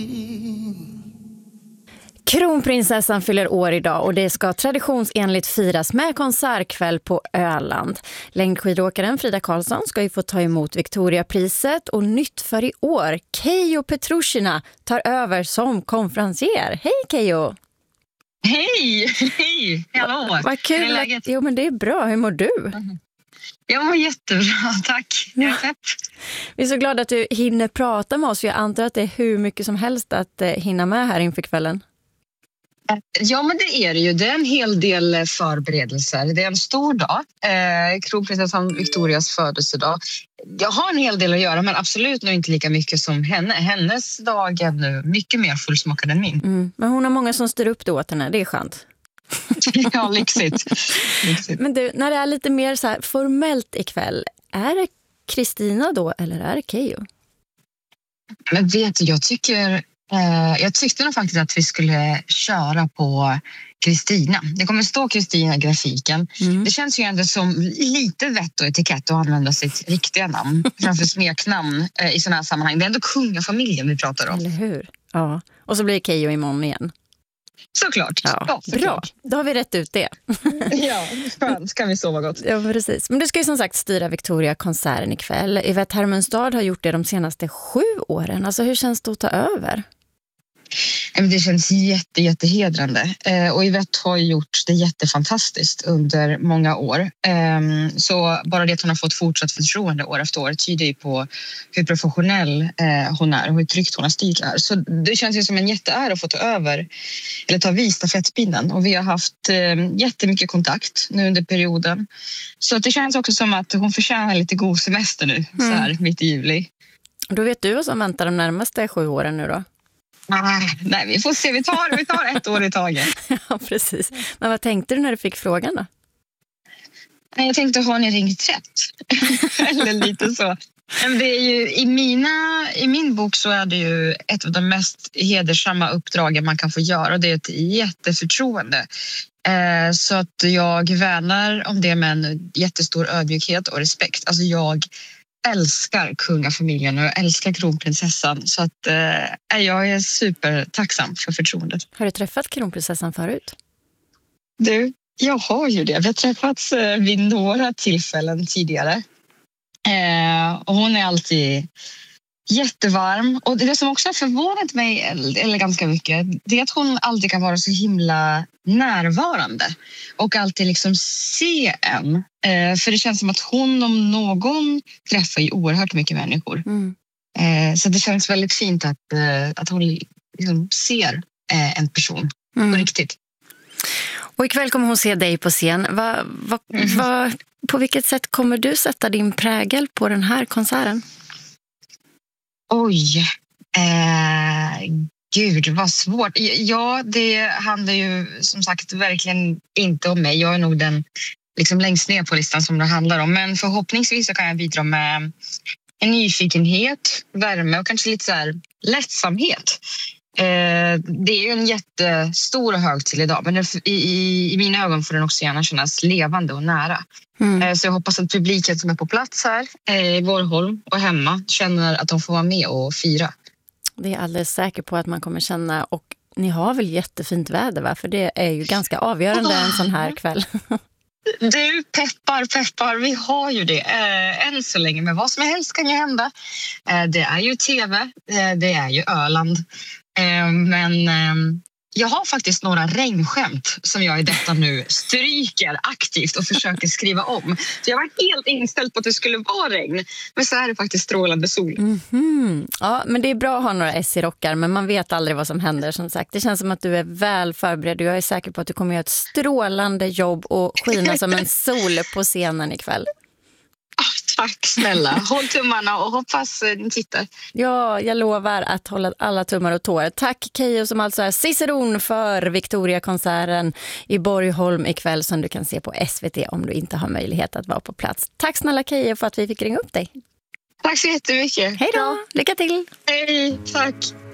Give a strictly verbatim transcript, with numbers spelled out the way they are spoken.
Kronprinsessan fyller år idag och det ska traditionsenligt firas med konsertkväll på Öland. Längdskidåkaren Frida Karlsson ska ju få ta emot Victoriapriset och nytt för i år, Keijo Petrushina tar över som konferencier. Hej Keijo! Hej! Hej! Hallå! Vad kul! Hur är läget? Jo men det är bra, hur mår du? Mm. Jag mår jättebra, tack. Jag är pepp. Vi är så glada att du hinner prata med oss. Jag antar att det är hur mycket som helst att hinna med här inför kvällen. Ja, men det är det ju. Det är en hel del förberedelser. Det är en stor dag. Eh, Kronprinsessan Victorias födelsedag. Jag har en hel del att göra, men absolut nog inte lika mycket som henne. Hennes dag är nu mycket mer fullsmakad än min. Mm. Men hon har många som styr upp det åt henne, det är skönt. Ja, lyxigt. lyxigt. Men du, när det är lite mer så här formellt ikväll, är det Kristina då eller är det Keijo? Men vet du, jag tycker... Jag tyckte nog faktiskt att vi skulle köra på Kristina. Det kommer stå Kristina i grafiken. Mm. Det känns ju ändå som lite vett och etikett att använda sitt riktiga namn framför smeknamn i sådana här sammanhang. Det är ändå kungafamiljen vi pratar om. Eller hur? Ja. Och så blir det Keijo imorgon igen. Såklart. Ja. Ja, såklart. Bra, då har vi rätt ut det. Ja, skönt. Ska vi sova gott. Ja, precis. Men du ska ju som sagt styra Victoria-konserten ikväll. Yvette Hermenstad har gjort det de senaste sju åren. Alltså hur känns det att ta över? Det känns jätte, jättehedrande. Och Yvette har gjort det jättefantastiskt under många år. Så bara det att hon har fått fortsatt förtroende år efter år tyder ju på hur professionell hon är och hur tryggt hon har styrt det här. Så det känns ju som en jätteära att få ta över eller ta vid stafettpinnen. Och vi har haft jättemycket kontakt nu under perioden. Så det känns också som att hon förtjänar lite god semester nu, mm. så här mitt i juli. Då vet du vad som väntar de närmaste sju åren nu då? Nej, vi får se. Vi tar, vi tar ett år i taget. Ja, precis. Men vad tänkte du när du fick frågan då? Jag tänkte, har ni ringt rätt? Eller lite så. Men det är ju, i, mina, I min bok så är det ju ett av de mest hedersamma uppdragen man kan få göra. Och det är ett jätteförtroende. Eh, så att jag värnar om det med en jättestor ödmjukhet och respekt. Alltså jag... älskar kungafamiljen och jag älskar kronprinsessan, så att eh, jag är supertacksam för förtroendet. Har du träffat kronprinsessan förut? Du, jag har ju det. Vi har träffats eh, vid några tillfällen tidigare. Eh, och hon är alltid jättevarm. Och det som också har förvånat mig eller ganska mycket, det är att hon alltid kan vara så himla närvarande och alltid liksom se en. Eh, för det känns som att hon om någon träffar ju oerhört mycket människor. Mm. Eh, så det känns väldigt fint att, eh, att hon liksom ser eh, en person mm. på riktigt. Och ikväll kommer hon se dig på scen. Va, va, mm. va, på vilket sätt kommer du sätta din prägel på den här konserten? Oj, eh, gud vad svårt. Ja, det handlar ju som sagt verkligen inte om mig. Jag är nog den liksom längst ner på listan som det handlar om. Men förhoppningsvis så kan jag bidra med en nyfikenhet, värme och kanske lite så här lättsamhet. Eh, det är ju en jättestor högtid idag, men i, i, i mina ögon får den också gärna kännas levande och nära. Mm. Eh, så jag hoppas att publiken som är på plats här eh, i Borgholm och hemma känner att de får vara med och fira. Det är jag alldeles säker på att man kommer känna, och ni har väl jättefint väder, va? För det är ju ganska avgörande en sån här kväll. Du, peppar, peppar, vi har ju det äh, än så länge, men vad som helst kan ju hända. Äh, det är ju tv, äh, det är ju Öland, äh, men äh, jag har faktiskt några regnskämt som jag i detta nu stryker aktivt och försöker skriva om. Så jag var helt inställd på att det skulle vara regn, men så är det faktiskt strålande sol. Mm-hmm. Ja, men det är bra att ha några S i rockar, men man vet aldrig vad som händer, som sagt. Det känns som att du är väl förberedd och jag är säker på att du kommer göra ett strålande jobb och skina som en sol på scenen ikväll. Tack snälla, håll tummarna och hoppas ni tittar. Ja, jag lovar att hålla alla tummar och tår. Tack Keijo som alltså är ciceron för Victoria-konserten i Borgholm ikväll, som du kan se på S V T om du inte har möjlighet att vara på plats. Tack snälla Keijo för att vi fick ringa upp dig. Tack så jättemycket. Hej då, lycka till. Hej, tack.